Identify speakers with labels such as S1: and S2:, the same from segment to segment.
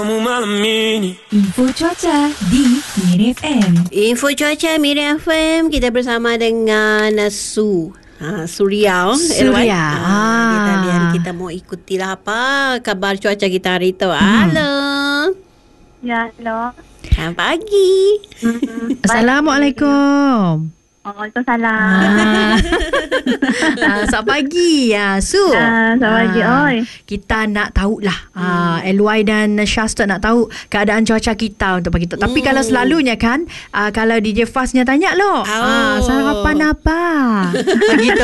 S1: Info cuaca di Miri FM.
S2: Info cuaca Miri FM. Kita bersama dengan Surya. Kita lihat, kita mau ikutilah apa kabar cuaca kita hari itu. Halo.
S3: Ya, halo.
S2: Selamat pagi.
S4: Assalamualaikum.
S3: Waalaikumsalam.
S4: Selamat pagi Su.
S3: Selamat pagi. Oi.
S4: Kita nak tahulah LY dan Syahstat nak tahu keadaan cuaca kita untuk pagi tu. Tapi kalau selalunya kan kalau DJ Faznya tanya loh, sarapan apa? Begitu.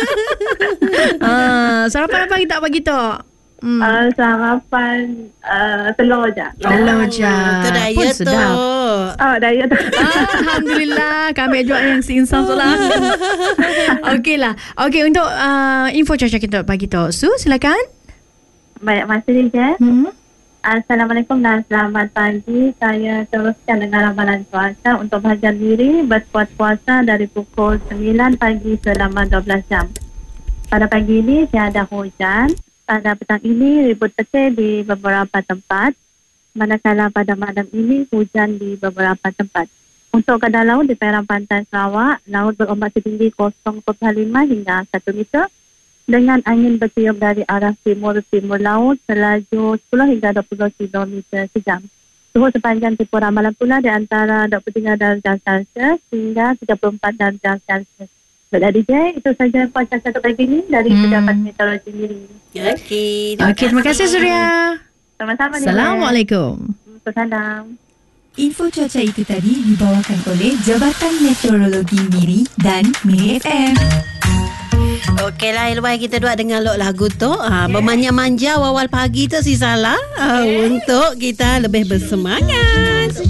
S4: Sarapan apa kita pagi tu?
S3: Sarapan telur je.
S4: Telur je.
S2: Itu diet tu.
S4: Sedap.
S3: Oh, diet tu.
S4: Alhamdulillah. Kami jual yang seinsang tu lah. Okeylah. Okey, untuk info cuaca kita pagi tu. Su, silakan.
S3: Baik, masih je. Assalamualaikum dan selamat pagi. Saya teruskan dengan ramalan cuaca untuk bahagian Miri berpuasa dari pukul 9 pagi selama 12 jam. Pada pagi ini tiada hujan. Pada petang ini ribut petir di beberapa tempat. Manakala pada malam ini hujan di beberapa tempat. Untuk keadaan laut di perairan pantai Sarawak, laut berombak setinggi 0.5 hingga 1 meter dengan angin bertiup dari arah timur-timur laut selaju 10 hingga 20 km sejam. Suhu sepanjang tempoh ramalan pula di antara 23 darjah Celsius hingga 34 darjah Celsius. Baiklah DJ, itu saja cuaca satu pagi ini dari Pejabat Meteorologi Miri.
S2: Okey,
S4: terima kasih Surya.
S3: Sama-sama.
S4: Assalamualaikum.
S3: Salam.
S1: Info cuaca itu tadi dibawakan oleh Jabatan Meteorologi Miri dan Miri FM.
S2: Okeylah, Elwai, kita dua dengar lagu tu. Bermanja-manja awal pagi tu si Salah untuk kita lebih bersemangat.